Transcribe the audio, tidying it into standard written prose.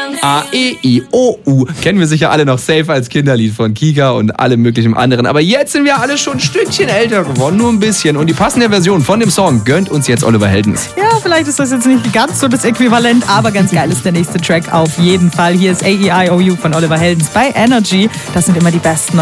A-E-I-O-U. Kennen wir sicher alle noch safe als Kinderlied von Kika und allem möglichen anderen. Aber jetzt sind wir alle schon ein Stückchen älter geworden, nur ein bisschen. Und die passende Version von dem Song gönnt uns jetzt Oliver Heldens. Ja, vielleicht ist das jetzt nicht ganz so das Äquivalent, aber ganz geil ist der nächste Track auf jeden Fall. Hier ist A-E-I-O-U von Oliver Heldens bei Energy. Das sind immer die besten